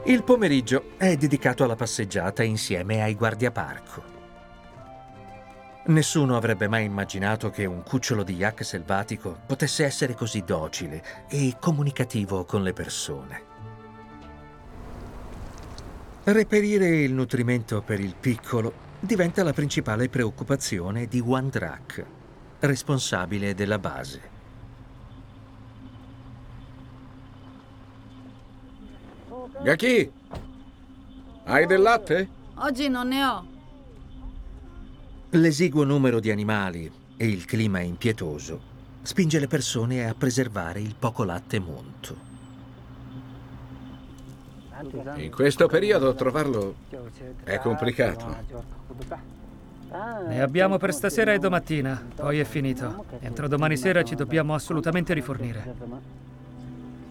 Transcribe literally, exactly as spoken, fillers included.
Il pomeriggio è dedicato alla passeggiata insieme ai guardiaparco. Nessuno avrebbe mai immaginato che un cucciolo di yak selvatico potesse essere così docile e comunicativo con le persone. Reperire il nutrimento per il piccolo diventa la principale preoccupazione di Wandrak, responsabile della base. Gaki, hai del latte? Oggi non ne ho. L'esiguo numero di animali e il clima impietoso spinge le persone a preservare il poco latte monto. In questo periodo trovarlo è complicato. Ne abbiamo per stasera e domattina, poi è finito. Entro domani sera ci dobbiamo assolutamente rifornire.